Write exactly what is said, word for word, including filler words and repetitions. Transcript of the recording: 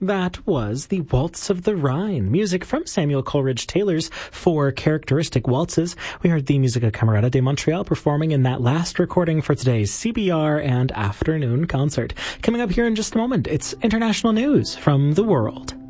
That was the Waltz of the Rhine, music from Samuel Coleridge Taylor's Four Characteristic Waltzes. We heard the Musica Camerata de Montreal performing in that last recording for today's C B R and afternoon concert. Coming up here in just a moment, it's international news from the world.